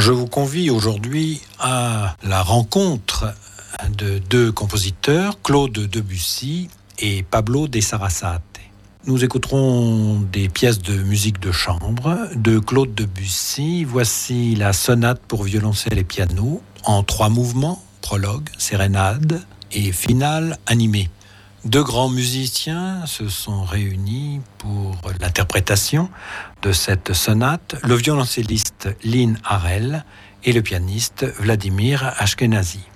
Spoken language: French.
Je vous convie aujourd'hui à la rencontre de deux compositeurs, Claude Debussy et Pablo de Sarasate. Nous écouterons des pièces de musique de chambre de Claude Debussy. Voici la sonate pour violoncelle et piano en 3 mouvements, prologue, sérénade et finale animée. 2 grands musiciens se sont réunis pour l'interprétation de cette sonate, le violoncelliste Lynn Harrell et le pianiste Vladimir Ashkenazy.